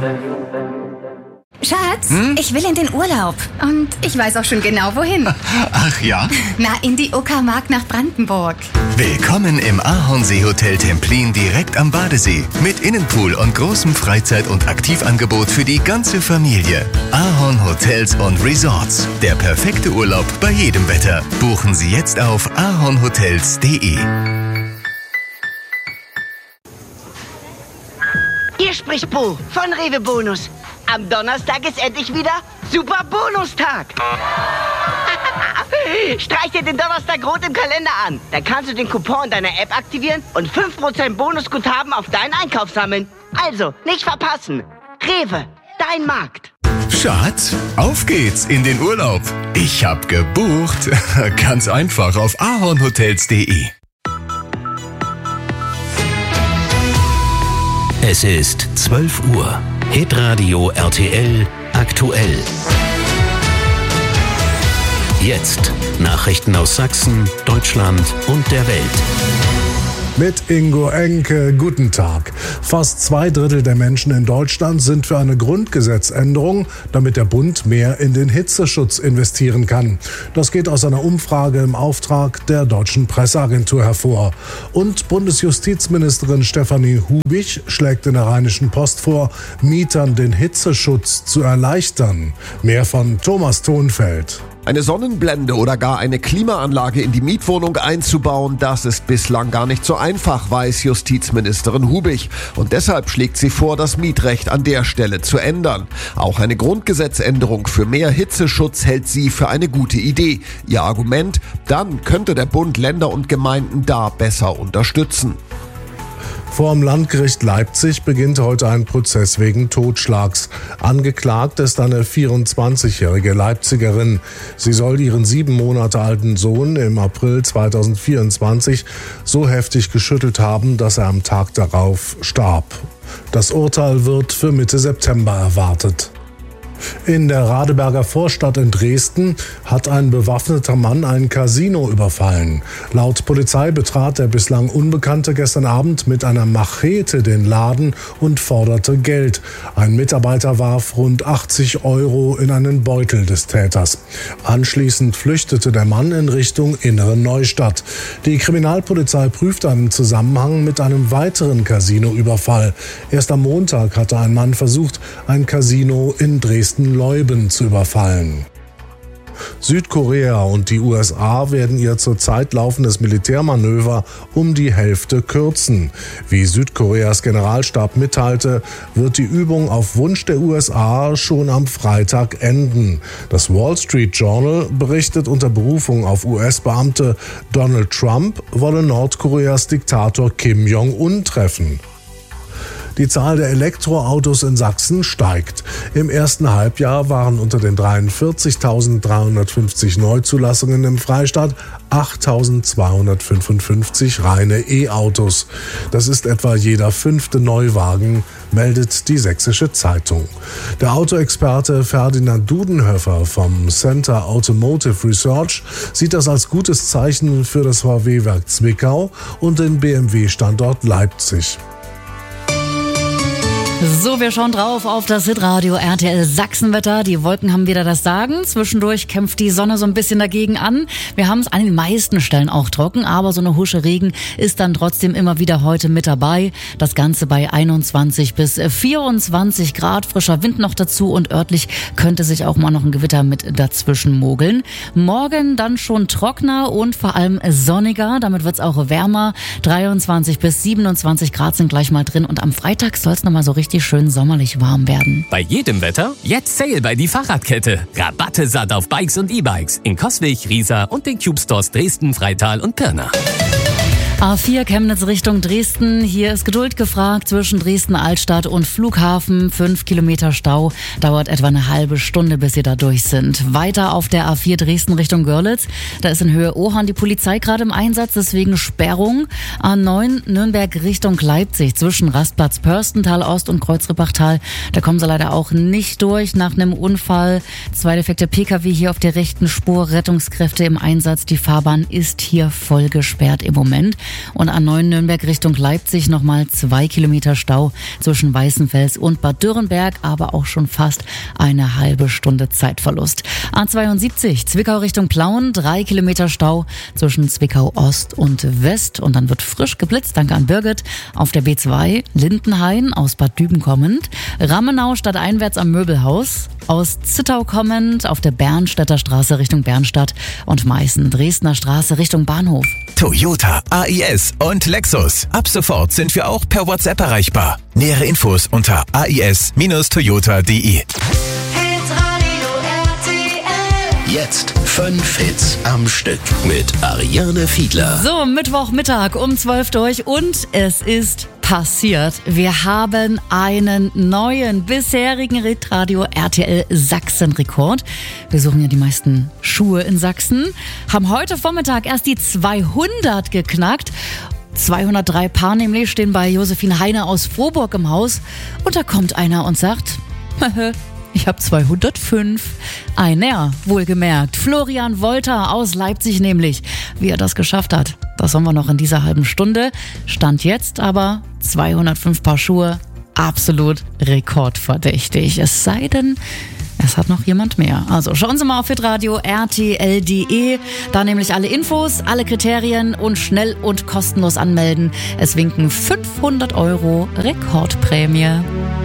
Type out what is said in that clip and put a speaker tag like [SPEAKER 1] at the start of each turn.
[SPEAKER 1] Schatz, ich will in den Urlaub. Und ich weiß auch schon genau, wohin.
[SPEAKER 2] Ach ja?
[SPEAKER 1] Na, in die Uckermark nach Brandenburg.
[SPEAKER 2] Willkommen im Ahornsee-Hotel Templin direkt am Badesee. Mit Innenpool und großem Freizeit- und Aktivangebot für die ganze Familie. Ahorn Hotels und Resorts. Der perfekte Urlaub bei jedem Wetter. Buchen Sie jetzt auf ahornhotels.de.
[SPEAKER 3] Hier spricht Bo von Rewe Bonus. Am Donnerstag ist endlich wieder Super Bonustag. Streich dir den Donnerstag rot im Kalender an. Dann kannst du den Coupon deiner App aktivieren und 5% Bonusguthaben auf deinen Einkauf sammeln. Also, nicht verpassen. Rewe, dein Markt.
[SPEAKER 2] Schatz, auf geht's in den Urlaub. Ich hab gebucht. Ganz einfach auf ahornhotels.de.
[SPEAKER 4] Es ist 12 Uhr. Hitradio RTL aktuell. Jetzt Nachrichten aus Sachsen, Deutschland und der Welt.
[SPEAKER 5] Mit Ingo Enke, guten Tag. Fast 2/3 der Menschen in Deutschland sind für eine Grundgesetzänderung, damit der Bund mehr in den Hitzeschutz investieren kann. Das geht aus einer Umfrage im Auftrag der Deutschen Presseagentur hervor. Und Bundesjustizministerin Stefanie Hubich schlägt in der Rheinischen Post vor, Mietern den Hitzeschutz zu erleichtern. Mehr von Thomas Thonfeld.
[SPEAKER 6] Eine Sonnenblende oder gar eine Klimaanlage in die Mietwohnung einzubauen, das ist bislang gar nicht so einfach, weiß Justizministerin Hubich. Und deshalb schlägt sie vor, das Mietrecht an der Stelle zu ändern. Auch eine Grundgesetzänderung für mehr Hitzeschutz hält sie für eine gute Idee. Ihr Argument: Dann könnte der Bund Länder und Gemeinden da besser unterstützen.
[SPEAKER 5] Vor dem Landgericht Leipzig beginnt heute ein Prozess wegen Totschlags. Angeklagt ist eine 24-jährige Leipzigerin. Sie soll ihren 7 Monate alten Sohn im April 2024 so heftig geschüttelt haben, dass er am Tag darauf starb. Das Urteil wird für Mitte September erwartet. In der Radeberger Vorstadt in Dresden hat ein bewaffneter Mann ein Casino überfallen. Laut Polizei betrat der bislang Unbekannte gestern Abend mit einer Machete den Laden und forderte Geld. Ein Mitarbeiter warf rund 80 € in einen Beutel des Täters. Anschließend flüchtete der Mann in Richtung Innere Neustadt. Die Kriminalpolizei prüft einen Zusammenhang mit einem weiteren Casinoüberfall. Erst am Montag hatte ein Mann versucht, ein Casino in Dresden-Leuben zu überfallen. Südkorea und die USA werden ihr zurzeit laufendes Militärmanöver um die Hälfte kürzen. Wie Südkoreas Generalstab mitteilte, wird die Übung auf Wunsch der USA schon am Freitag enden. Das Wall Street Journal berichtet unter Berufung auf US-Beamte, Donald Trump wolle Nordkoreas Diktator Kim Jong-un treffen. Die Zahl der Elektroautos in Sachsen steigt. Im ersten Halbjahr waren unter den 43.350 Neuzulassungen im Freistaat 8.255 reine E-Autos. Das ist etwa jeder 5. Neuwagen, meldet die Sächsische Zeitung. Der Autoexperte Ferdinand Dudenhöfer vom Center Automotive Research sieht das als gutes Zeichen für das VW-Werk Zwickau und den BMW-Standort Leipzig.
[SPEAKER 7] So, wir schauen drauf auf das Hitradio RTL Sachsenwetter. Die Wolken haben wieder das Sagen. Zwischendurch kämpft die Sonne so ein bisschen dagegen an. Wir haben es an den meisten Stellen auch trocken, aber so eine Husche Regen ist dann trotzdem immer wieder heute mit dabei. Das Ganze bei 21 bis 24 Grad. Frischer Wind noch dazu und örtlich könnte sich auch mal noch ein Gewitter mit dazwischen mogeln. Morgen dann schon trockener und vor allem sonniger. Damit wird es auch wärmer. 23 bis 27 Grad sind gleich mal drin und am Freitag soll es nochmal so richtig schön sommerlich warm werden.
[SPEAKER 8] Bei jedem Wetter jetzt Sale bei die Fahrradkette. Rabatte satt auf Bikes und E-Bikes in Coswig, Riesa und den Cube Stores Dresden, Freital und Pirna.
[SPEAKER 7] A4 Chemnitz Richtung Dresden. Hier ist Geduld gefragt zwischen Dresden-Altstadt und Flughafen. 5 Kilometer Stau. Dauert etwa eine halbe Stunde, bis Sie da durch sind. Weiter auf der A4 Dresden Richtung Görlitz. Da ist in Höhe Ohorn die Polizei gerade im Einsatz, deswegen Sperrung. A9 Nürnberg Richtung Leipzig zwischen Rastplatz Pörstental Ost und Kreuzrippachtal. Da kommen Sie leider auch nicht durch nach einem Unfall. 2 defekte Pkw hier auf der rechten Spur. Rettungskräfte im Einsatz. Die Fahrbahn ist hier voll gesperrt im Moment. Und A9 Nürnberg Richtung Leipzig nochmal 2 Kilometer Stau zwischen Weißenfels und Bad Dürrenberg, aber auch schon fast eine halbe Stunde Zeitverlust. A72 Zwickau Richtung Plauen, 3 Kilometer Stau zwischen Zwickau Ost und West. Und dann wird frisch geblitzt, danke an Birgit, auf der B2 Lindenhain aus Bad Düben kommend, Rammenau stadteinwärts am Möbelhaus, aus Zittau kommend auf der Bernstädter Straße Richtung Bernstadt und Meißen Dresdner Straße Richtung Bahnhof.
[SPEAKER 9] Toyota, AIS und Lexus. Ab sofort sind wir auch per WhatsApp erreichbar. Nähere Infos unter ais-toyota.de.
[SPEAKER 4] Jetzt 5 Hits am Stück mit Ariane Fiedler.
[SPEAKER 7] So, Mittwochmittag um 12 durch und es ist passiert. Wir haben einen neuen bisherigen Hitradio RTL Sachsen-Rekord. Wir suchen ja die meisten Schuhe in Sachsen. Haben heute Vormittag erst die 200 geknackt. 203 Paar nämlich stehen bei Josephine Heine aus Frohburg im Haus. Und da kommt einer und sagt, ich habe 205. Einer, wohlgemerkt. Florian Wolter aus Leipzig nämlich. Wie er das geschafft hat, das haben wir noch in dieser halben Stunde. Stand jetzt aber 205 Paar Schuhe. Absolut rekordverdächtig. Es sei denn, es hat noch jemand mehr. Also schauen Sie mal auf hitradio rtl.de. Da nämlich alle Infos, alle Kriterien und schnell und kostenlos anmelden. Es winken 500 € Rekordprämie.